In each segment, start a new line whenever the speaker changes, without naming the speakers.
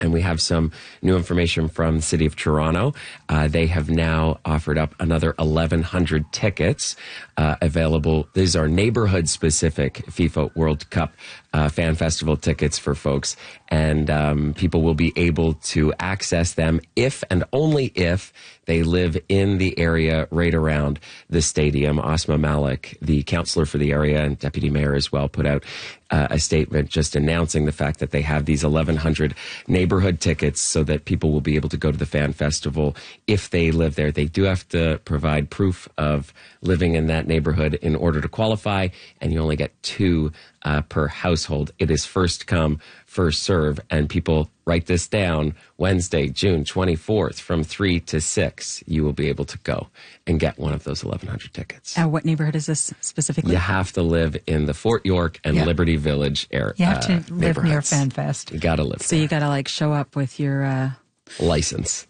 And we have some new information from the City of Toronto. They have now offered up another 1,100 tickets available. These are neighborhood-specific FIFA World Cup fan festival tickets for folks. And people will be able to access them if and only if they live in the area right around the stadium. Asma Malik, the councillor for the area and deputy mayor as well, put out a statement just announcing the fact that they have these 1,100 neighborhood tickets so that people will be able to go to the fan festival if they live there. They do have to provide proof of living in that neighborhood in order to qualify, and you only get 2 per household. It is first come, first serve, and people write this down. Wednesday, June 24th from 3 to 6, you will be able to go and get one of those 1,100 tickets.
What neighborhood is this specifically?
You have to live in the Fort York and Liberty Village area.
You have to live near FanFest.
You got to live
So
there.
you got to like show up with your...
license.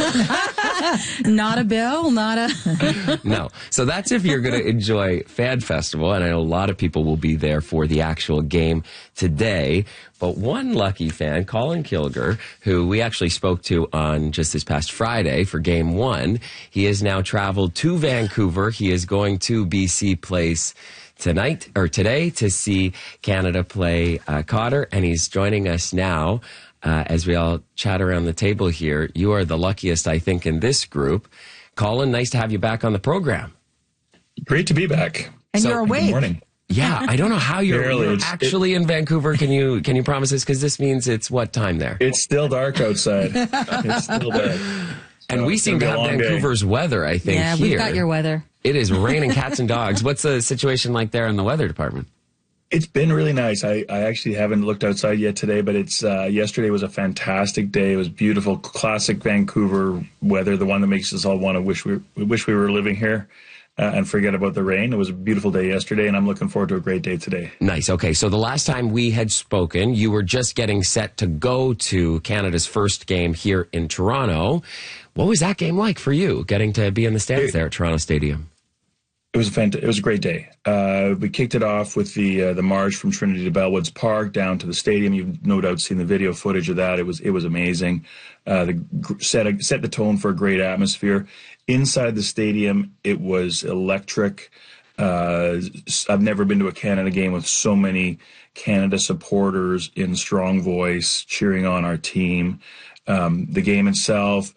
Not a bill, not a...
No. So that's if you're going to enjoy Fan Festival, and I know a lot of people will be there for the actual game today. But one lucky fan, Colin Kilger, who we actually spoke to on just this past Friday for Game 1, he has now traveled to Vancouver. He is going to BC Place today to see Canada play Cotter, and he's joining us now. As we all chat around the table here, you are the luckiest, I think, in this group. Colin, nice to have you back on the program.
Great to be back.
And you're awake.
Good morning.
Yeah, I don't know how you're
Barely.
actually in Vancouver. Can you promise us? Because this means it's what time there?
It's still dark outside. It's still dark.
And we seem to have Vancouver's weather, I think,
Yeah,
here.
we've got your weather.
It is raining cats and dogs. What's the situation like there in the weather department?
It's been really nice. I actually haven't looked outside yet today, but it's yesterday was a fantastic day. It was beautiful, classic Vancouver weather, the one that makes us all want to wish we were living here and forget about the rain. It was a beautiful day yesterday, and I'm looking forward to a great day today.
Nice. Okay, so the last time we had spoken, you were just getting set to go to Canada's first game here in Toronto. What was that game like for you, getting to be in the stands there at Toronto Stadium?
It was a great day. We kicked it off with the march from Trinity to Bellwoods Park down to the stadium. You've no doubt seen the video footage of that. It was amazing. Set the tone for a great atmosphere. Inside the stadium, it was electric. I've never been to a Canada game with so many Canada supporters in strong voice cheering on our team. The game itself,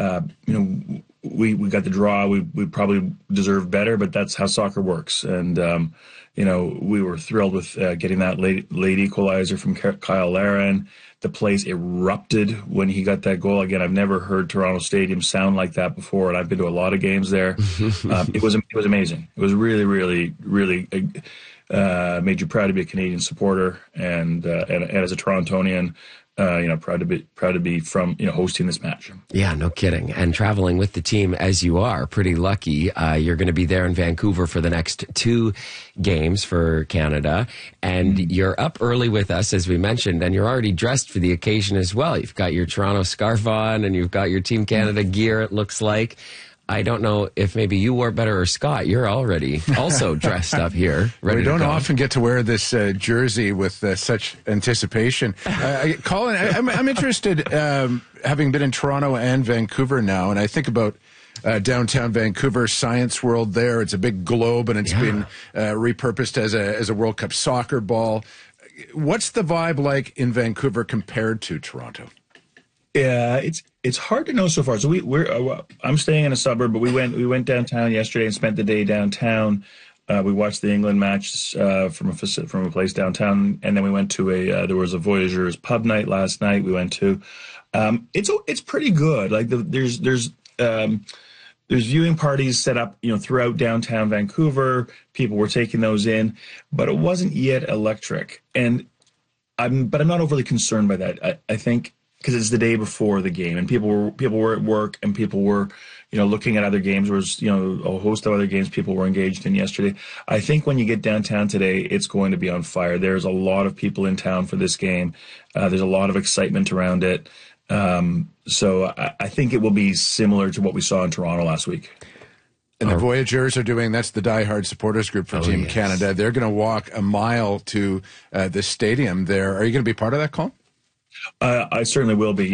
we got the draw. We probably deserved better, but that's how soccer works. And, we were thrilled with getting that late equalizer from Kyle Larin. The place erupted when he got that goal. Again, I've never heard Toronto Stadium sound like that before, and I've been to a lot of games there. It was amazing. It was really, really, really made you proud to be a Canadian supporter and as a Torontonian. Proud to be from hosting this match.
Yeah, no kidding. And traveling with the team as you are, pretty lucky. You're going to be there in Vancouver for the next 2 games for Canada, and you're up early with us, as we mentioned, and you're already dressed for the occasion as well. You've got your Toronto scarf on, and you've got your Team Canada gear. It looks like. I don't know if maybe you wore better or Scott. You're already also dressed up here. Ready
we don't
to go.
often get to wear this jersey with such anticipation. Colin, I'm interested, having been in Toronto and Vancouver now, and I think about downtown Vancouver, Science World there. It's a big globe, and it's been repurposed as a World Cup soccer ball. What's the vibe like in Vancouver compared to Toronto?
Yeah, it's hard to know so far. So I'm staying in a suburb, but we went downtown yesterday and spent the day downtown. We watched the England match from a place downtown, and then we went to there was a Voyageurs pub night last night. We went to. It's pretty good. Like there's viewing parties set up throughout downtown Vancouver. People were taking those in, but it wasn't yet electric. And I'm not overly concerned by that. I think. Because it's the day before the game, and people were at work, and people were, looking at other games. There was, a host of other games people were engaged in yesterday. I think when you get downtown today, it's going to be on fire. There's a lot of people in town for this game. There's a lot of excitement around it. So I think it will be similar to what we saw in Toronto last week.
And the Voyageurs are doing, that's the diehard supporters group for Team Canada. They're going to walk a mile to the stadium there. Are you going to be part of that, Colin?
I certainly will be.